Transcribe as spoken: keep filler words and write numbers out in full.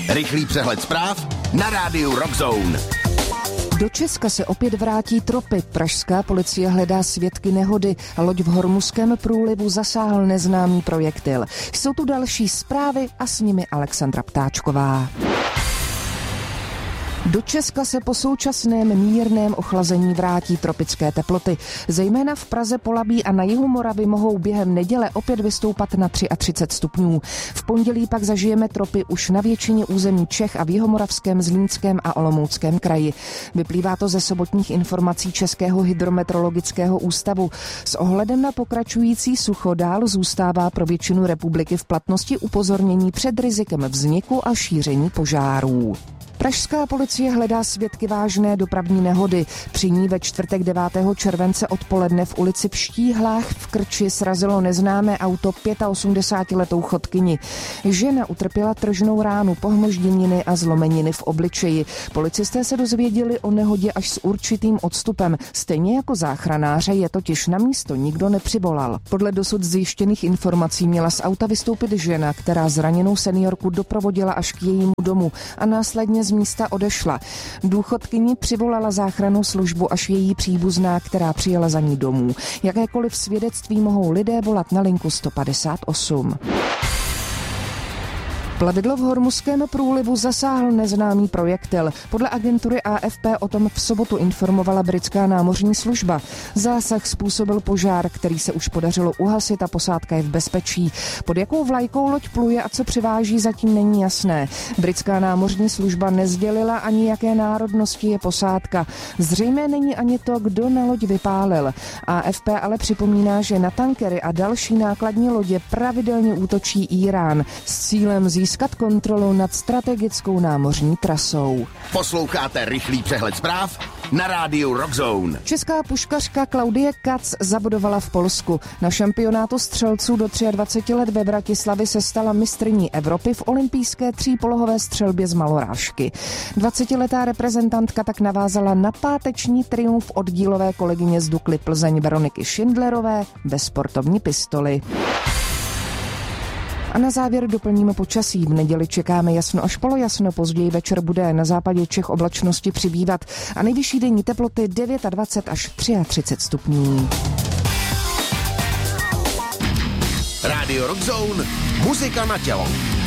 Rychlý přehled zpráv na rádiu Rock Zone. Do Česka se opět vrátí tropy. Pražská policie hledá svědky nehody. Loď v Hormuzském průlivu zasáhl neznámý projektil. Jsou tu další zprávy a s nimi Alexandra Ptáčková. Do Česka se po současném mírném ochlazení vrátí tropické teploty. Zejména v Praze, Polabí a na jihu Moravy mohou během neděle opět vystoupat na třicet tři stupňů. V pondělí pak zažijeme tropy už na většině území Čech a v jihomoravském, Zlínském a Olomouckém kraji. Vyplývá to ze sobotních informací Českého hydrometeorologického ústavu. S ohledem na pokračující sucho dál zůstává pro většinu republiky v platnosti upozornění před rizikem vzniku a šíření požárů. Pražská policie hledá svědky vážné dopravní nehody. Při ní ve čtvrtek devátého července odpoledne v ulici v Štíhlách v Krči srazilo neznámé auto osmdesátiletou chodkyni. Žena utrpěla tržnou ránu, pohmožděniny a zlomeniny v obličeji. Policisté se dozvěděli o nehodě až s určitým odstupem. Stejně jako záchranáře je totiž na místo nikdo nepřivolal. Podle dosud zjištěných informací měla z auta vystoupit žena, která zraněnou seniorku doprovodila až k jejímu domu a následně z místa odešla. Důchodkyni přivolala záchrannou službu až její příbuzná, která přijela za ní domů. Jakékoliv svědectví mohou lidé volat na linku sto padesát osm. Plavidlo v Hormuzském průlivu zasáhl neznámý projektil. Podle agentury A F P o tom v sobotu informovala britská námořní služba. Zásah způsobil požár, který se už podařilo uhasit a posádka je v bezpečí. Pod jakou vlajkou loď pluje a co přiváží, zatím není jasné. Britská námořní služba nesdělila ani jaké národnosti je posádka. Zřejmě není ani to, kdo na loď vypálil. A F P ale připomíná, že na tankery a další nákladní lodě pravidelně útočí Írán s cílem získat získat kontrolu nad strategickou námořní trasou. Posloucháte rychlý přehled zpráv na rádiu Rock Zone. Česká puškařka Klaudie Kac zabodovala v Polsku. Na šampionátu střelců do dvaceti tří let ve Vratislavi se stala mistryní Evropy v olympijské třípolohové střelbě z malorážky. dvacetiletá reprezentantka tak navázala na páteční triumf oddílové kolegyně z Dukly Plzeň Veroniky Schindlerové ve sportovní pistoli. A na závěr doplníme počasí. V neděli čekáme jasno až polojasno, později večer bude na západě Čech oblačnosti přibývat a nejvyšší denní teploty dvacet devět až třicet tři stupňů. Radio Rock Zone, muzika na tělo.